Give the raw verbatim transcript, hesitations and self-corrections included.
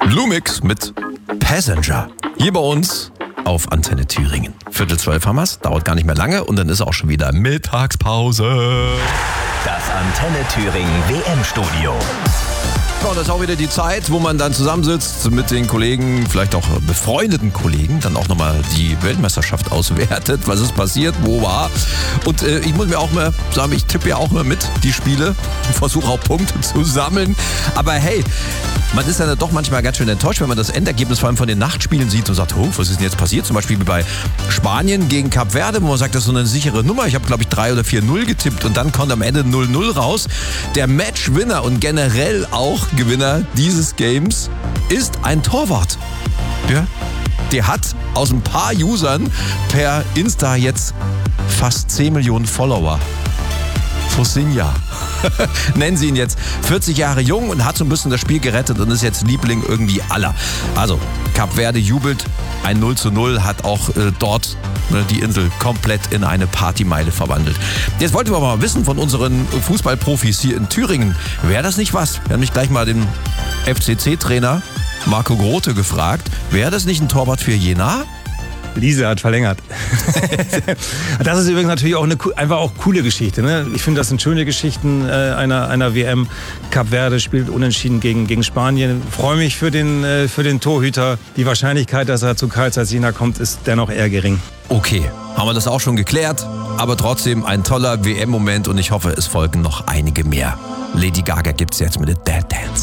Blumix mit Passenger. Hier bei uns auf Antenne Thüringen. Viertel zwölf haben wir's, dauert gar nicht mehr lange und dann ist auch schon wieder Mittagspause. Das Antenne Thüringen W M-Studio. Ja, und das ist auch wieder die Zeit, wo man dann zusammensitzt mit den Kollegen, vielleicht auch befreundeten Kollegen, dann auch nochmal die Weltmeisterschaft auswertet, was ist passiert, wo war. Und äh, ich muss mir auch mal sagen, ich tippe ja auch mal mit die Spiele und versuche auch Punkte zu sammeln. Aber hey, man ist dann doch manchmal ganz schön enttäuscht, wenn man das Endergebnis vor allem von den Nachtspielen sieht und sagt, oh, was ist denn jetzt passiert? Zum Beispiel wie bei Spanien gegen Kap Verde, wo man sagt, das ist so eine sichere Nummer. Ich habe, glaube ich, drei oder vier null getippt und dann kommt am Ende null null raus. Der Matchwinner und generell auch Gewinner dieses Games ist ein Torwart. Ja, der hat aus ein paar Usern per Insta jetzt fast zehn Millionen Follower. Fosinha. Nennen sie ihn jetzt. vierzig Jahre jung und hat so ein bisschen das Spiel gerettet und ist jetzt Liebling irgendwie aller. Also, Kap Verde jubelt. Ein null zu null hat auch äh, dort äh, die Insel komplett in eine Partymeile verwandelt. Jetzt wollten wir mal wissen von unseren Fußballprofis hier in Thüringen. Wäre das nicht was? Wir haben nicht gleich mal den F C C-Trainer Marco Grote gefragt. Wäre das nicht ein Torwart für Jena? Liese hat verlängert. Das ist übrigens natürlich auch eine einfach auch coole Geschichte. Ne? Ich finde, das sind schöne Geschichten äh, einer, einer W M. Kap Verde spielt unentschieden gegen, gegen Spanien. Freue mich für den, äh, für den Torhüter. Die Wahrscheinlichkeit, dass er zu Carl Zeiss Jena kommt, ist dennoch eher gering. Okay, haben wir das auch schon geklärt. Aber trotzdem ein toller W M-Moment und ich hoffe, es folgen noch einige mehr. Lady Gaga gibt's jetzt mit der Dead Dance.